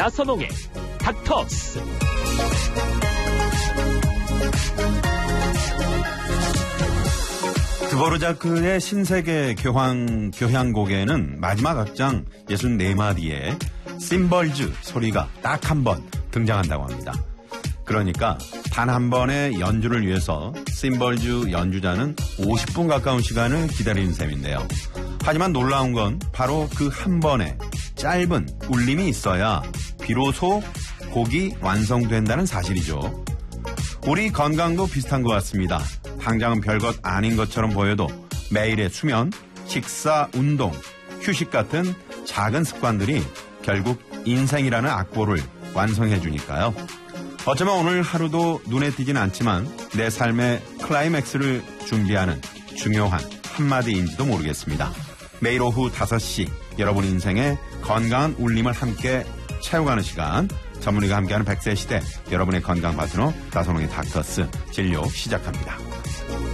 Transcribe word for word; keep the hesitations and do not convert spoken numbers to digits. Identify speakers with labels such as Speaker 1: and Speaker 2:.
Speaker 1: 나선홍의 닥터스.
Speaker 2: 드보르자크의 신세계 교황, 교향곡에는 마지막 악장 예순네 마디의 심벌즈 소리가 딱 한 번 등장한다고 합니다. 그러니까 단 한 번의 연주를 위해서 심벌즈 연주자는 오십 분 가까운 시간을 기다리는 셈인데요. 하지만 놀라운 건 바로 그 한 번의 짧은 울림이 있어야 비로소 곡이 완성된다는 사실이죠. 우리 건강도 비슷한 것 같습니다. 당장은 별것 아닌 것처럼 보여도 매일의 수면, 식사, 운동, 휴식 같은 작은 습관들이 결국 인생이라는 악보를 완성해 주니까요. 어쩌면 오늘 하루도 눈에 띄진 않지만 내 삶의 클라이맥스를 준비하는 중요한 한마디인지도 모르겠습니다. 매일 오후 다섯 시 여러분 인생의 건강한 울림을 함께 채워가는 시간, 전문의가 함께하는 백 세 시대, 여러분의 건강 파트너 나선홍의 닥터스 진료 시작합니다.